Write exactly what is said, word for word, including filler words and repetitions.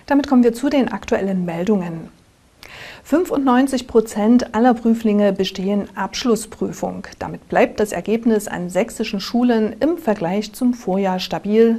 Damit kommen wir zu den aktuellen Meldungen. fünfundneunzig Prozent aller Prüflinge bestehen Abschlussprüfung. Damit bleibt das Ergebnis an sächsischen Schulen im Vergleich zum Vorjahr stabil